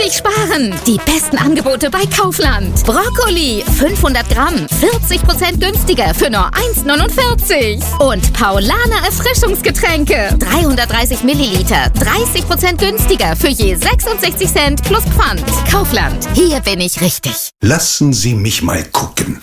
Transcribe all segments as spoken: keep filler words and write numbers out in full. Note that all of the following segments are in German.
günstig sparen. Die besten Angebote bei Kaufland. Brokkoli, fünfhundert Gramm, vierzig Prozent günstiger für nur eins neunundvierzig. Und Paulaner Erfrischungsgetränke, dreihundertdreißig Milliliter, dreißig Prozent günstiger für je sechsundsechzig Cent plus Pfand. Kaufland, hier bin ich richtig. Lassen Sie mich mal gucken.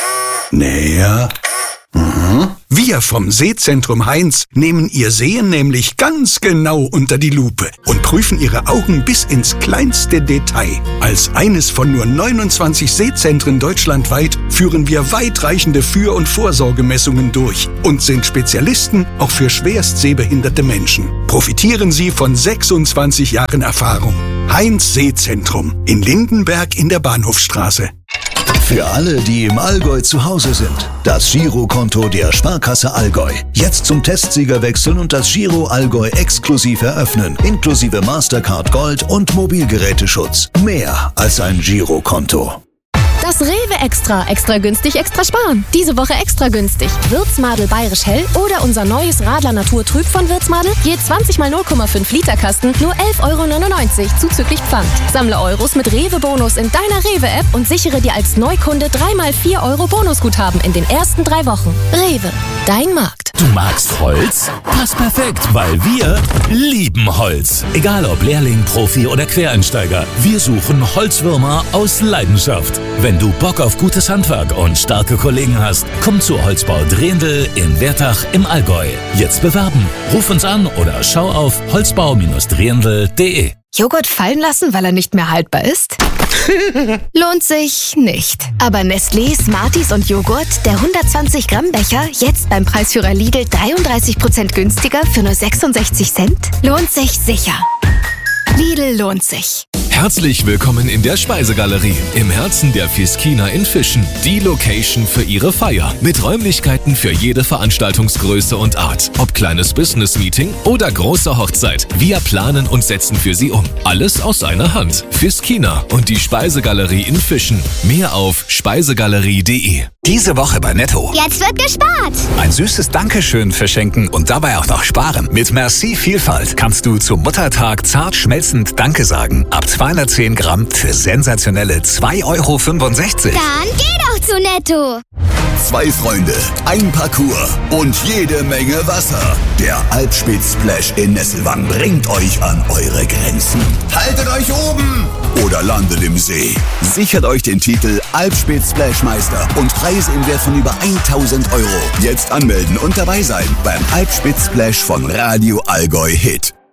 Näher. Mhm. Wir vom Sehzentrum Heinz nehmen Ihr Sehen nämlich ganz genau unter die Lupe und prüfen Ihre Augen bis ins kleinste Detail. Als eines von nur neunundzwanzig Sehzentren deutschlandweit führen wir weitreichende Für- und Vorsorgemessungen durch und sind Spezialisten auch für schwerst sehbehinderte Menschen. Profitieren Sie von sechsundzwanzig Jahren Erfahrung. Heinz Sehzentrum in Lindenberg in der Bahnhofstraße. Für alle, die im Allgäu zu Hause sind, das Girokonto der Sparkasse Allgäu. Jetzt zum Testsieger wechseln und das Giro Allgäu exklusiv eröffnen, inklusive Mastercard Gold und Mobilgeräteschutz. Mehr als ein Girokonto. Das Rewe Extra. Extra günstig, extra sparen. Diese Woche extra günstig. Würzmadel Bayerisch Hell oder unser neues Radler Naturtrüb von Würzmadel. Je zwanzig mal null Komma fünf Liter Kasten, nur elf Euro neunundneunzig zuzüglich Pfand. Sammle Euros mit Rewe-Bonus in deiner Rewe-App und sichere dir als Neukunde drei mal vier Euro Bonusguthaben in den ersten drei Wochen. Rewe, dein Markt. Du magst Holz? Passt perfekt, weil wir lieben Holz. Egal ob Lehrling, Profi oder Quereinsteiger, wir suchen Holzwürmer aus Leidenschaft. Wenn du Bock auf gutes Handwerk und starke Kollegen hast, komm zu Holzbau Drehendl in Wertach im Allgäu. Jetzt bewerben. Ruf uns an oder schau auf holzbau drehendl punkt de. Joghurt fallen lassen, weil er nicht mehr haltbar ist? Lohnt sich nicht. Aber Nestlé, Smarties und Joghurt, der hundertzwanzig Gramm Becher, jetzt beim Preisführer Lidl dreiunddreißig Prozent günstiger für nur sechsundsechzig Cent? Lohnt sich sicher. Lidl lohnt sich. Herzlich willkommen in der Speisegalerie im Herzen der Fiskina in Fischen. Die Location für Ihre Feier mit Räumlichkeiten für jede Veranstaltungsgröße und Art. Ob kleines Business-Meeting oder große Hochzeit. Wir planen und setzen für Sie um. Alles aus einer Hand. Fiskina und die Speisegalerie in Fischen. Mehr auf speisegalerie punkt de. Diese Woche bei Netto. Jetzt wird gespart. Ein süßes Dankeschön verschenken und dabei auch noch sparen. Mit Merci Vielfalt kannst du zum Muttertag zart schmelzend Danke sagen. Ab zweihundertzehn Gramm für sensationelle zwei Euro fünfundsechzig. Dann geh doch zu Netto. Zwei Freunde, ein Parcours und jede Menge Wasser. Der Alpspitz-Splash in Nesselwang bringt euch an eure Grenzen. Haltet euch oben oder landet im See. Sichert euch den Titel Alpspitz-Splashmeister und Preise im Wert von über tausend Euro. Jetzt anmelden und dabei sein beim Alpspitz-Splash von Radio Allgäu Hit.